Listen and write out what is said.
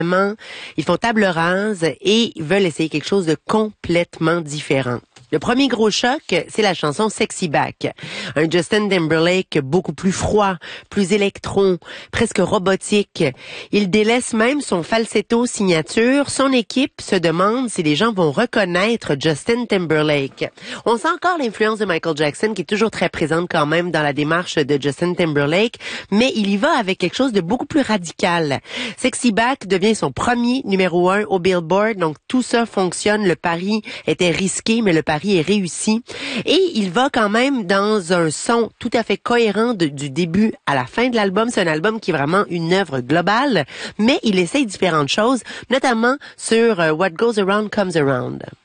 Ils font table rase et veulent essayer quelque chose de complètement différent. Le premier gros choc, c'est la chanson Sexy Back. Un Justin Timberlake beaucoup plus froid, plus électro, presque robotique. Il délaisse même son falsetto signature. Son équipe se demande si les gens vont reconnaître Justin Timberlake. On sent encore l'influence de Michael Jackson qui est toujours très présente quand même dans la démarche de Justin Timberlake, mais il y va avec quelque chose de beaucoup plus radical. Sexy Back devient son premier numéro 1 au Billboard, donc tout ça fonctionne. Le pari était risqué, mais le pari est réussi. Et il va quand même dans un son tout à fait cohérent du début à la fin de l'album. C'est un album qui est vraiment une œuvre globale, mais il essaye différentes choses, notamment sur What Goes Around Comes Around.